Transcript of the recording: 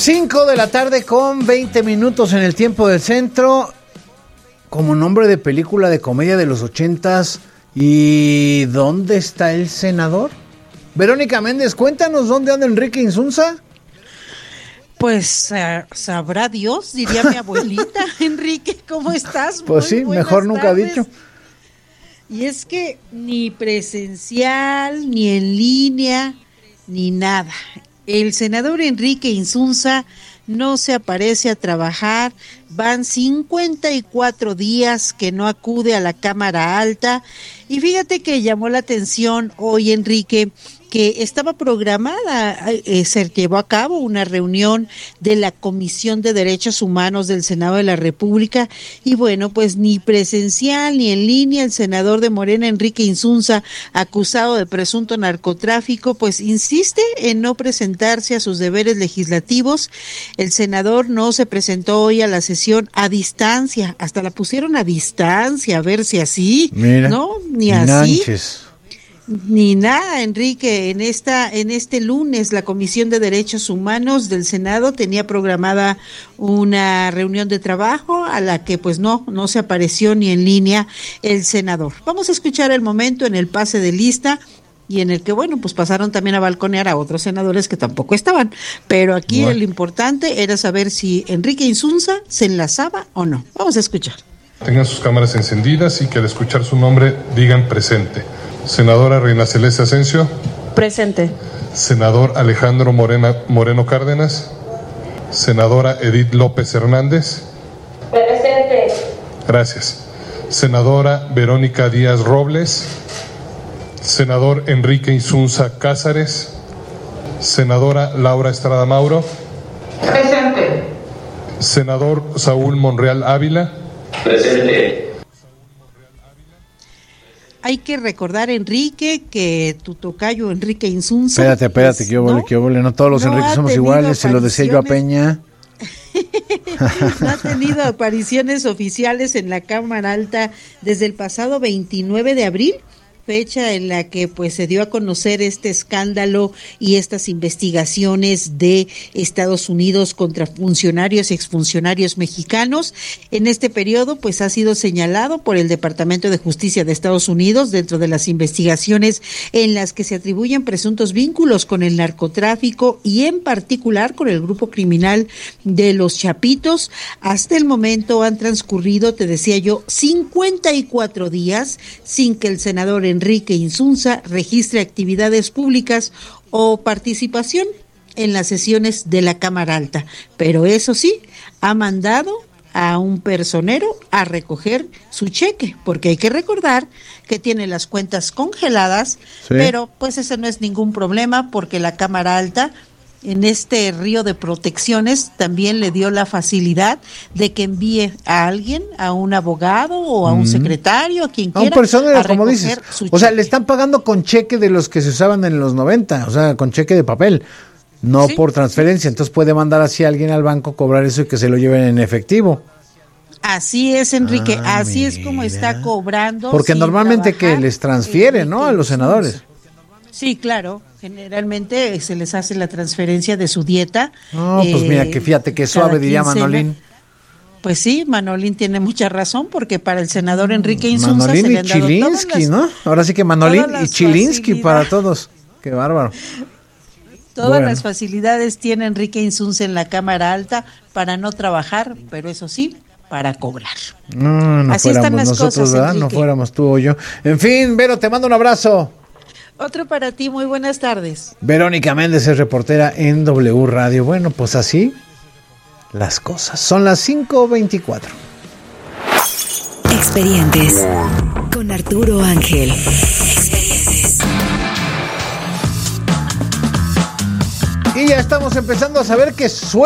5 de la tarde con 20 minutos en el tiempo del centro. Como nombre de película de comedia de los 80s. ¿Y dónde está el senador? Verónica Méndez, cuéntanos dónde anda Enrique Insunza. Pues sabrá Dios, diría mi abuelita. Enrique, ¿cómo estás? Pues sí, mejor nunca dicho. Y es que ni presencial, ni en línea, ni nada. El senador Enrique Insunza no se aparece a trabajar, van 54 días que no acude a la Cámara Alta, y fíjate que llamó la atención hoy, Enrique, que estaba programada, se llevó a cabo una reunión de la Comisión de Derechos Humanos del Senado de la República, y bueno, pues ni presencial ni en línea, el senador de Morena, Enrique Insunza, acusado de presunto narcotráfico, pues insiste en no presentarse a sus deberes legislativos. El senador no se presentó hoy a la sesión a distancia, hasta la pusieron a distancia, a ver si así, mira, ¿no? Ni así. Nanches. Ni nada, Enrique. En este lunes la Comisión de Derechos Humanos del Senado tenía programada una reunión de trabajo a la que pues no se apareció ni en línea el senador. Vamos a escuchar el momento en el pase de lista y en el que, bueno, pues pasaron también a balconear a otros senadores que tampoco estaban, pero aquí lo importante era saber si Enrique Insunza se enlazaba o no. Vamos a escuchar. Tengan sus cámaras encendidas y que al escuchar su nombre digan presente. Senadora Reina Celeste Asensio. Presente. Senador Alejandro Moreno Cárdenas. Senadora Edith López Hernández. Presente. Gracias. Senadora Verónica Díaz Robles. Senador Enrique Insunza Cázares. Senadora Laura Estrada Mauro. Presente. Senador Saúl Monreal Ávila. Presente. Hay que recordar, Enrique, que tu tocayo Enrique Insunza... Espérate, pues, que yo vole, no todos los Enriques somos iguales, se lo decía yo a Peña. No ha tenido apariciones oficiales en la Cámara Alta desde el pasado 29 de abril, fecha en la que pues se dio a conocer este escándalo y estas investigaciones de Estados Unidos contra funcionarios y exfuncionarios mexicanos. En este periodo pues ha sido señalado por el Departamento de Justicia de Estados Unidos dentro de las investigaciones en las que se atribuyen presuntos vínculos con el narcotráfico y en particular con el grupo criminal de los Chapitos. Hasta el momento han transcurrido, te decía yo, 54 días sin que el senador Enrique Insunza registre actividades públicas o participación en las sesiones de la Cámara Alta. Pero eso sí, ha mandado a un personero a recoger su cheque, porque hay que recordar que tiene las cuentas congeladas, sí. Pero pues ese no es ningún problema porque la Cámara Alta en este río de protecciones también le dio la facilidad de que envíe a alguien, a un abogado o a un secretario, a quien quiera, a un personero, como dices. O sea, le están pagando con cheque de los que se usaban en los 90, o sea, con cheque de papel, no ¿sí? Por transferencia. Entonces puede mandar así a alguien al banco, cobrar eso y que se lo lleven en efectivo. Así es, Enrique, así es como está cobrando. Porque normalmente que les transfieren, ¿no? A los senadores. Sí, claro, generalmente se les hace la transferencia de su dieta. No, pues mira, que fíjate que suave diría Manolín. Pues sí, Manolín tiene mucha razón, porque para el senador Enrique Insunza Manolín se le han dado Chilinsky, ¿no? Ahora sí que Manolín y Chilinsky para todos. Qué bárbaro. Todas las facilidades tiene Enrique Insunza en la Cámara Alta para no trabajar, pero eso sí, para cobrar. No así están las nosotros, cosas, ¿verdad? No fuéramos tú o yo. En fin, Vero, te mando un abrazo. Otro para ti, muy buenas tardes. Verónica Méndez es reportera en W Radio. Bueno, pues así las cosas. Son las 5:24. Expedientes con Arturo Ángel. Y ya estamos empezando a saber que